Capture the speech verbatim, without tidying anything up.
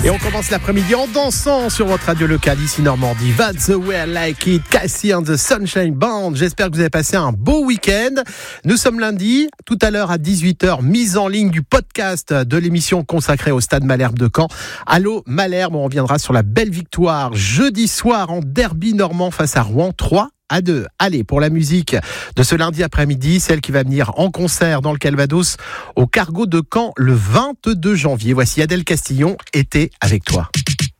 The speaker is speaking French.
Et on commence l'après-midi en dansant sur votre radio locale ici Normandie. That's the way I like it. Cassie and the Sunshine Band. J'espère que vous avez passé un beau week-end. Nous sommes lundi. Tout à l'heure à dix-huit heures, mise en ligne du podcast de l'émission consacrée au Stade Malherbe de Caen. Allô Malherbe, on reviendra sur la belle victoire jeudi soir en derby normand face à Rouen. trois à deux. Allez, pour la musique de ce lundi après-midi, celle qui va venir en concert dans le Calvados au Cargo de Caen le vingt-deux janvier. Voici Adèle Castillon, Été avec toi.